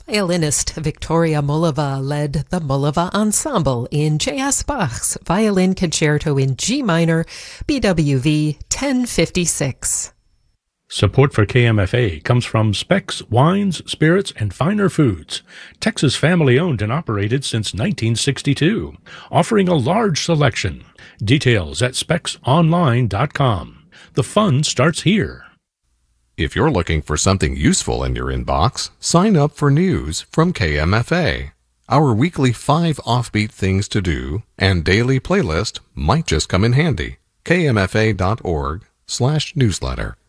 Violinist Victoria Mullava led the Mullava Ensemble in J.S. Bach's Violin Concerto in G minor, BWV 1056. Support for KMFA comes from Specs Wines, Spirits, and Finer Foods, Texas family-owned and operated since 1962, offering a large selection. Details at specsonline.com. The fun starts here. If you're looking for something useful in your inbox, sign up for news from KMFA. Our weekly 5 offbeat things to do and daily playlist might just come in handy. kmfa.org/newsletter.